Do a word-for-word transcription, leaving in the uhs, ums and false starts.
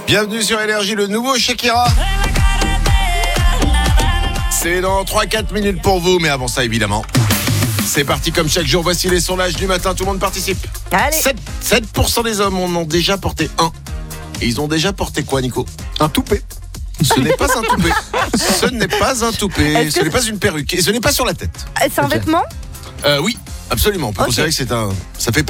Bienvenue sur Énergie, le nouveau Shakira. C'est dans trois à quatre minutes pour vous, mais avant ça, évidemment. C'est parti comme chaque jour, voici les sondages du matin, tout le monde participe. Allez. sept pour cent des hommes en ont déjà porté un. Et ils ont déjà porté quoi, Nico? Un toupet. Ce n'est pas un toupet. Ce n'est pas un toupet. Est-ce Ce que n'est pas une perruque. Et ce n'est pas sur la tête. C'est un Ok. vêtement? Euh, oui, absolument. On peut Ok. considérer que c'est un... Ça fait